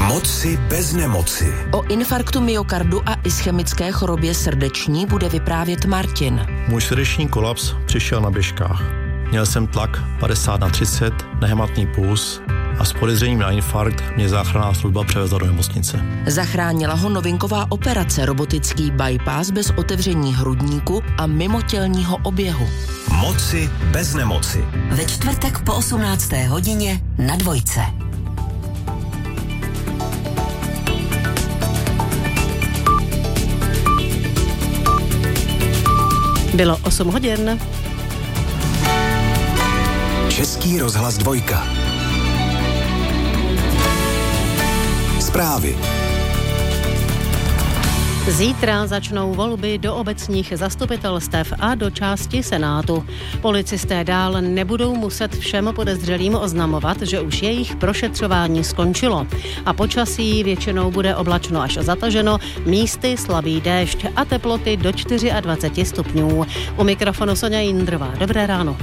Moci bez nemoci. O infarktu myokardu a ischemické chorobě srdeční bude vyprávět Martin. Můj srdeční kolaps přišel na běžkách. Měl jsem tlak 50/30, nehmatný puls a s podezřením na infarkt mě záchranná služba převezla do nemocnice. Zachránila ho novinková operace, robotický bypass bez otevření hrudníku a mimotělního oběhu. Moci bez nemoci. Ve čtvrtek po 18. hodině na Dvojce. Bylo 8 hodin. Český rozhlas 2. Zprávy. Zítra začnou volby do obecních zastupitelstev a do části Senátu. Policisté dál nebudou muset všem podezřelým oznamovat, že už jejich prošetřování skončilo. A počasí většinou bude oblačno až zataženo, místy slabý déšť a teploty do 24 stupňů. U mikrofonu Soňa Jindrová. Dobré ráno.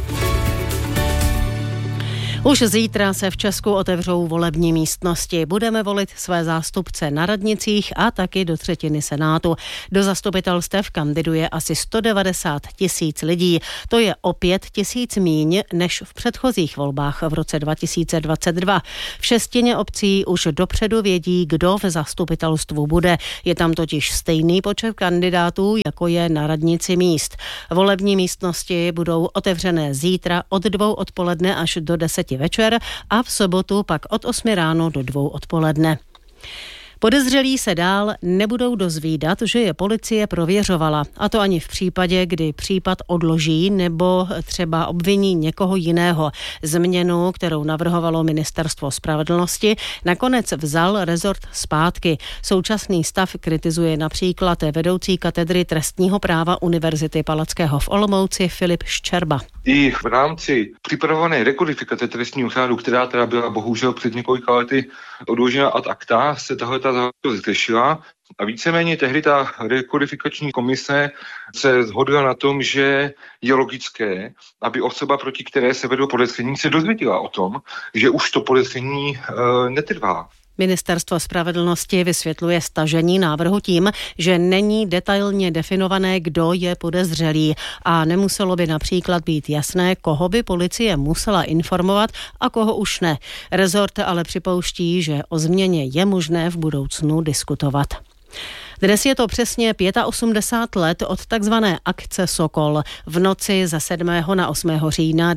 Už zítra se v Česku otevřou volební místnosti. Budeme volit své zástupce na radnicích a taky do třetiny Senátu. Do zastupitelstev kandiduje asi 190 000 lidí. To je o 5 000 míň než v předchozích volbách v roce 2022. V 6 obcí už dopředu vědí, kdo v zastupitelstvu bude. Je tam totiž stejný počet kandidátů, jako je na radnici míst. Volební místnosti budou otevřené zítra od 2 odpoledne až do 10 večer a v sobotu pak od 8 ráno do 2 odpoledne. Podezřelí se dál nebudou dozvídat, že je policie prověřovala. A to ani v případě, kdy případ odloží nebo třeba obviní někoho jiného. Změnu, kterou navrhovalo Ministerstvo spravedlnosti, nakonec vzal rezort zpátky. Současný stav kritizuje například vedoucí katedry trestního práva Univerzity Palackého v Olomouci Filip Ščerba. I v rámci připravované rekodifikace trestního řádu, která teda byla bohužel před několika lety odložena ad acta, se tahleta záležitost řešila a víceméně tehdy ta rekodifikační komise se shodla na tom, že je logické, aby osoba, proti které se vedlo podezření, se dozvěděla o tom, že už to podezření netrvá. Ministerstvo spravedlnosti vysvětluje stažení návrhu tím, že není detailně definované, kdo je podezřelý a nemuselo by například být jasné, koho by policie musela informovat a koho už ne. Rezort ale připouští, že o změně je možné v budoucnu diskutovat. Dnes je to přesně 85 let od takzvané akce Sokol. V noci ze 7. na 8. října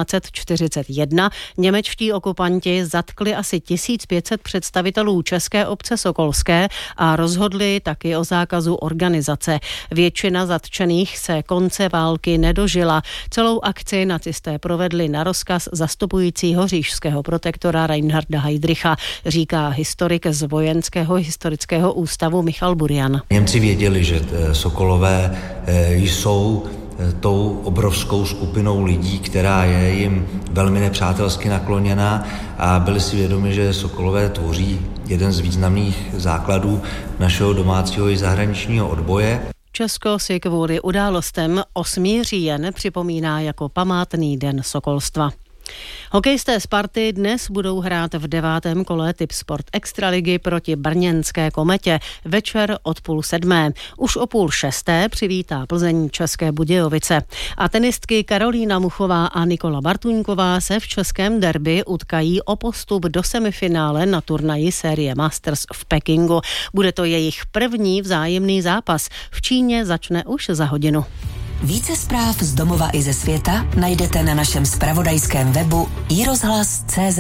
1941 němečtí okupanti zatkli asi 1500 představitelů české obce Sokolské a rozhodli taky o zákazu organizace. Většina zatčených se konce války nedožila. Celou akci nacisté provedli na rozkaz zastupujícího říšského protektora Reinharda Heydricha, říká historik z Vojenského historického ústavu Michal Burian. Němci věděli, že Sokolové jsou tou obrovskou skupinou lidí, která je jim velmi nepřátelsky nakloněná a byli si vědomi, že Sokolové tvoří jeden z významných základů našeho domácího i zahraničního odboje. Česko si kvůli událostem 8. říjen připomíná jako památný den sokolstva. Hokejisté Sparty dnes budou hrát v 9. kole Tipsport Extraligy proti brněnské Kometě večer od 5:30. Už o 5:30 přivítá Plzeň České Budějovice. A tenistky Karolína Muchová a Nikola Bartuňková se v českém derby utkají o postup do semifinále na turnaji série Masters v Pekingu. Bude to jejich první vzájemný zápas. V Číně začne už za hodinu. Více zpráv z domova i ze světa najdete na našem zpravodajském webu iRozhlas.cz.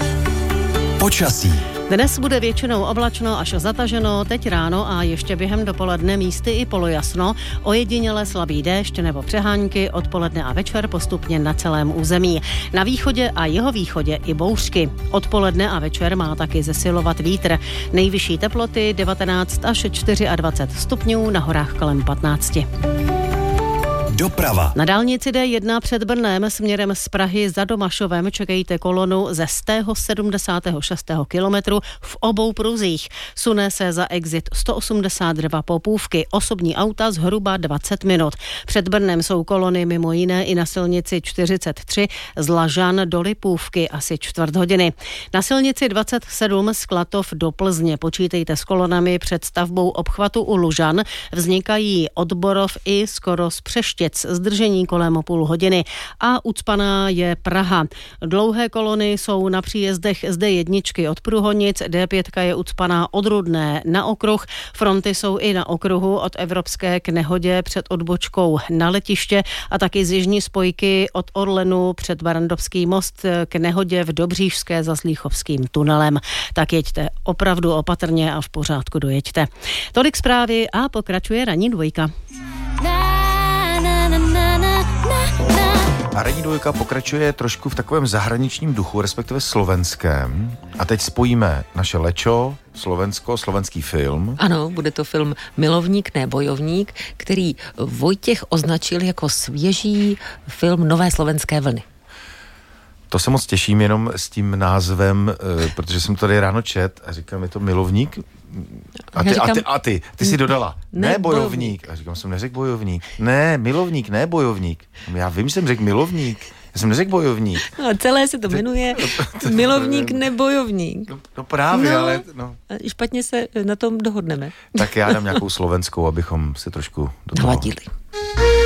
Počasí. Dnes bude většinou oblačno až zataženo, teď ráno a ještě během dopoledne místy i polojasno, ojediněle slabý déšť nebo přehánky, odpoledne a večer postupně na celém území. Na východě a jihovýchodě i bouřky. Odpoledne a večer má taky zesilovat vítr. Nejvyšší teploty 19 až 24 stupňů, na horách kolem 15. Doprava. Na dálnici D1 před Brnem směrem z Prahy za Domašovem čekejte kolonu ze 176. kilometru v obou pruzích. Sune se za exit 182 Popůvky, osobní auta zhruba 20 minut. Před Brnem jsou kolony mimo jiné i na silnici 43 z Lažan do Lipůvky asi čtvrt hodiny. Na silnici 27 z Klatov do Plzně počítejte s kolonami před stavbou obchvatu u Lužan. Vznikají od Borov i skoro z Přeštěc, zdržení kolem půl hodiny. A ucpaná je Praha. Dlouhé kolony jsou na příjezdech z D1 od Průhonic, D5 je ucpaná od Rudné na okruh, fronty jsou i na okruhu od Evropské k Nehodě před odbočkou na letiště a taky z jižní spojky od Orlenu před Barandovský most k Nehodě v Dobříšské za Slíchovským tunelem. Tak jeďte opravdu opatrně a v pořádku dojeďte. Tolik zprávy a pokračuje ranní dvojka. A ranní dvojka pokračuje trošku v takovém zahraničním duchu, respektive slovenském. A teď spojíme naše lečo, Slovensko, slovenský film. Ano, bude to film Milovník, ne bojovník, který Vojtěch označil jako svěží film Nové slovenské vlny. To se moc těším jenom s tím názvem, protože jsem tady ráno čet a říkám, je to Milovník? A ty si dodala, ne bojovník. A říkám, jsem neřekl bojovník. Ne, Milovník, ne bojovník. Já vím, že jsem řekl Milovník. Já jsem neřekl bojovník. No, celé se to jmenuje Milovník, ne bojovník. No právě, ale... No. Špatně se na tom dohodneme. Tak já dám nějakou slovenskou, abychom se trošku do toho... Naladili.